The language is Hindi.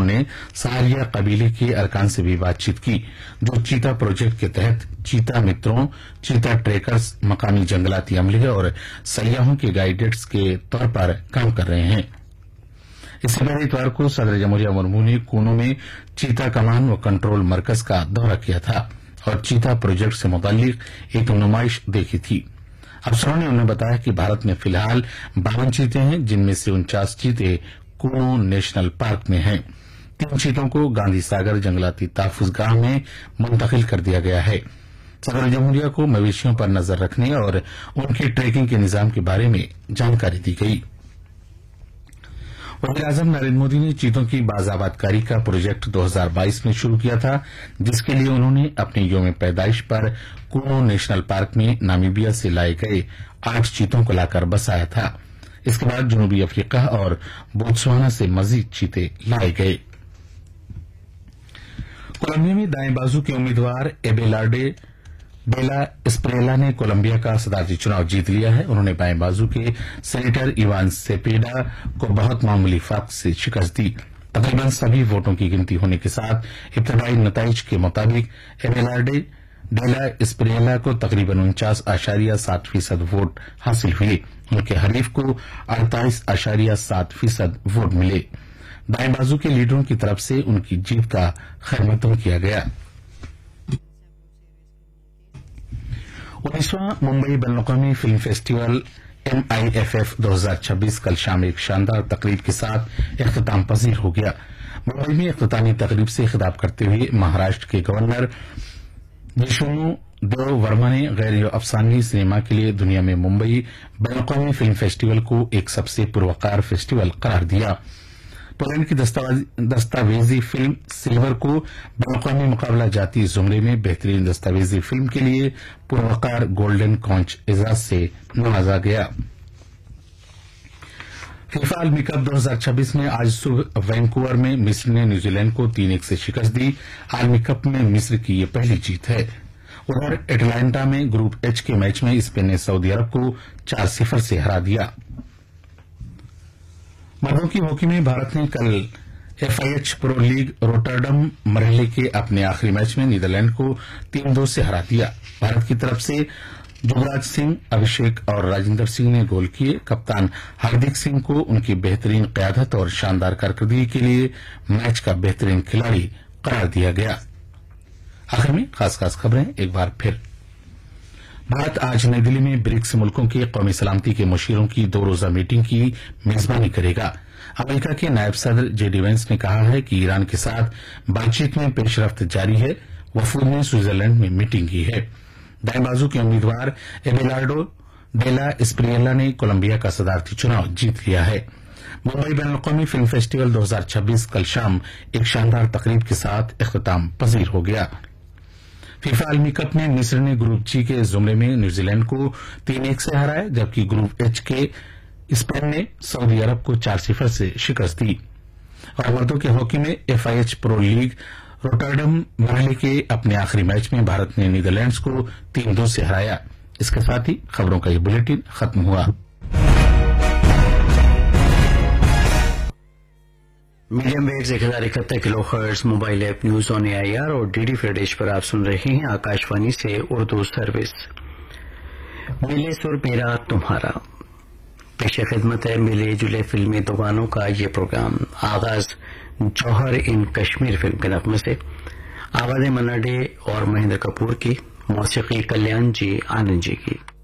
उन्होंने सहारिया कबीले के अरकान से भी बातचीत की, जो चीता प्रोजेक्ट के तहत चीता मित्रों, चीता ट्रेकर्स, मकामी जंगलाती अमले और सयाहों के गाइडेड्स के तौर पर काम कर रहे हैं। इससे पहले इतवार को सदर जमहूरिया मुर्मू ने कूनो में चीता कमान व कंट्रोल मरकज का दौरा किया था और चीता प्रोजेक्ट से मुताल्लिक एक नुमाइश देखी थी। अफसरों ने उन्हें बताया कि भारत में फिलहाल 52 चीते हैं, जिनमें से 49 चीते कूनो नेशनल पार्क में हैं। 3 चीतों को गांधी सागर जंगलाती तहफ्फुज़गाह में मुंतकिल कर दिया गया है। सदर जमहूरिया को मवेशियों पर नजर रखने और उनकी ट्रैकिंग के निजाम के बारे में जानकारी दी गई। वज़ीर-ए-आज़म नरेंद्र मोदी ने चीतों की बाज़ाबादकारी का प्रोजेक्ट 2022 में शुरू किया था, जिसके लिए उन्होंने अपने यौम पैदाइश पर कूनो नेशनल पार्क में नामीबिया से लाए गए 8 चीतों को लाकर बसाया था। इसके बाद जनूबी अफ्रीका और बोत्सवाना से मजीद चीते लाए गए। कोलंबिया में दाएं बाजू के उम्मीदवार एबेलार्डे डेला एस्प्रेला ने कोलंबिया का सदारती चुनाव जीत लिया है। उन्होंने बाएं बाजू के सेनेटर इवान सेपेडा को बहुत मामूली फर्क से शिकस्त दी। तकरीबन सभी वोटों की गिनती होने के साथ इब्तदाई नताइज के मुताबिक एबेलार्डे डेला एस्प्रेला को तकरीबन 49.7% वोट हासिल हुए। उनके हरीफ को 48.7% वोट मिले। दाएं बाजू के लीडरों की तरफ से उनकी जीत का खैरमकदम किया गया। 19वां मुंबई बैनुल-अक़वामी फिल्म फेस्टिवल MIFF 2026 कल शाम एक शानदार तकरीब के साथ इख्तिताम पजीर हो गया। मुंबई में इख्तितामी तकरीब से खिताब करते हुए महाराष्ट्र के गवर्नर विष्णुदेव वर्मा ने गैर अफसानवी सिनेमा के लिए दुनिया में मुंबई बैनुल-अक़वामी फिल्म फेस्टिवल को एक सबसे पुरवकार फेस्टिवल करार दिया। पोलैंड की दस्तावेजी फिल्म सिल्वर को बैनुल-अक़वामी मुकाबला जाती जुमरे में बेहतरीन दस्तावेजी फिल्म के लिए पुरवकार गोल्डन कॉन्च एजाज से नवाजा गया। फीफा आलमी कप 2026 में आज सुबह वैंकूवर में मिस्र ने न्यूजीलैंड को 3-1 से शिकस्त दी। आलमी कप में मिस्र की ये पहली जीत है। उधर एटलांटा में ग्रुप एच के मैच में स्पेन ने सऊदी अरब को 4-0 से हरा दिया। मर्दों की हॉकी में भारत ने कल FIH प्रो लीग रोटरडम मरहले के अपने आखिरी मैच में नीदरलैंड को 3-2 से हरा दिया। भारत की तरफ से युवराज सिंह, अभिषेक और राजेंद्र सिंह ने गोल किए। कप्तान हार्दिक सिंह को उनकी बेहतरीन क़यादत और शानदार कारकर्दगी के लिए मैच का बेहतरीन खिलाड़ी करार दिया गया। आखिर में खास खबरें एक बार फिर। भारत आज नई दिल्ली में ब्रिक्स मुल्कों के कौमी सलामती के मुशीरों की 2 रोजा मीटिंग की मेजबानी करेगा। अमेरिका के नायब सदर JD वेंस ने कहा है कि ईरान के साथ बातचीत में पेशरफ्त जारी है। वफूद ने स्विट्जरलैंड में मीटिंग की है। दाएं बाजू के उम्मीदवार एबेलार्डो डेला एस्प्रिएला ने कोलंबिया का सदारती चुनाव जीत लिया है। मुंबई बैनुल-अक़वामी फिल्म फेस्टिवल 2026 कल शाम एक शानदार तकरीब के साथ इख्तिताम पजीर हो गया। फीफा आलमी कप में मिस्र ने ग्रुप जी के जुमरे में न्यूजीलैंड को 3-1 से हराया, जबकि ग्रुप एच के स्पेन ने सऊदी अरब को 4-0 से शिकस्त दी। और मर्दों के हॉकी में FIH प्रो लीग रोटरडम मरहले के अपने आखिरी मैच में भारत ने नीदरलैंड्स को 3-2 से हराया। इसके साथ ही खबरों का ये बुलेटिन खत्म हुआ। Medium waves 1071 kilohertz mobile app news on AIR और DD फ्री डिश पर आप सुन रहे हैं आकाशवाणी से उर्दू सर्विस। मिले सुर मेरा तुम्हारा पेश खिदमत है मिले जुले फिल्मी दुकानों का ये प्रोग्राम। आगाज जौहर इन कश्मीर फिल्म के नगमे से। आवाज़ें मन्ना डे और महेंद्र कपूर की, मौसीकी कल्याण जी आनंद जी की।